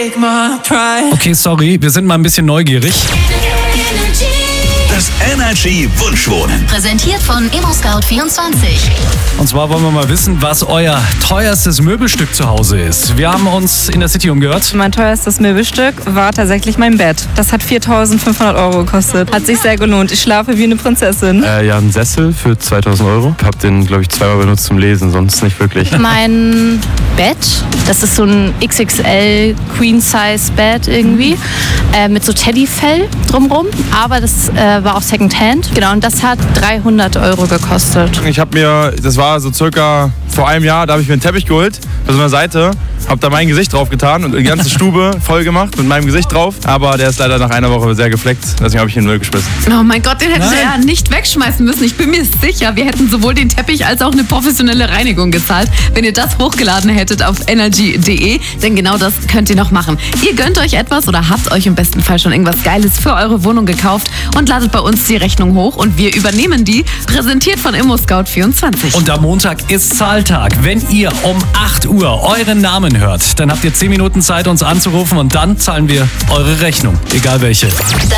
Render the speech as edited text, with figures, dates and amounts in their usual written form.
Okay, sorry, wir sind mal ein bisschen neugierig. Das Energy Wunschwohnen. Präsentiert von ImmoScout24. Und zwar wollen wir mal wissen, was euer teuerstes Möbelstück zu Hause ist. Wir haben uns in der City umgehört. Mein teuerstes Möbelstück war tatsächlich mein Bett. Das hat 4.500 € gekostet. Hat sich sehr gelohnt. Ich schlafe wie eine Prinzessin. Ja, ein Sessel für 2.000 €. Hab den, glaube ich, zweimal benutzt zum Lesen, sonst nicht wirklich. Mein Bett, das ist so ein XXL Queen-Size Bett irgendwie, mit so Teddyfell drumrum, aber das war auch Secondhand. Genau, und das hat 300 € gekostet. Ich habe mir, das war so circa vor einem Jahr, da habe ich mir einen Teppich geholt, bei so einer Seite, habe da mein Gesicht drauf getan und die ganze Stube voll gemacht mit meinem Gesicht drauf, aber der ist leider nach einer Woche sehr gefleckt, deswegen habe ich ihn in den Müll geschmissen. Oh mein Gott, den hättest du ja nicht wegschmeißen müssen. Ich bin mir sicher, wir hätten sowohl den Teppich als auch eine professionelle Reinigung gezahlt, wenn ihr das hochgeladen hättet auf energy.de, denn genau das könnt ihr noch machen. Ihr gönnt euch etwas oder habt euch im besten Fall schon irgendwas Geiles für eure Wohnung gekauft und ladet bei uns die Rechnung hoch und wir übernehmen die, präsentiert von ImmoScout24. Und am Montag ist Zahltag. Wenn ihr um 8 Uhr euren Namen hört, dann habt ihr 10 Minuten Zeit, uns anzurufen und dann zahlen wir eure Rechnung, egal welche.